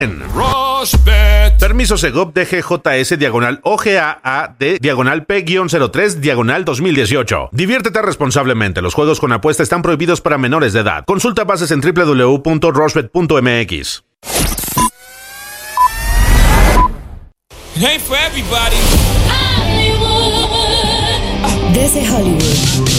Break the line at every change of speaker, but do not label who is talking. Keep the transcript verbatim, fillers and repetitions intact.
Rushbet.
Permiso Segov D G J S diagonal O G A A D diagonal P cero tres diagonal dos mil dieciocho. Diviértete responsablemente. Los juegos con apuesta están prohibidos para menores de edad. Consulta bases en doble u doble u doble u punto rushbet punto m x.
It ain't for everybody.
Desde Hollywood,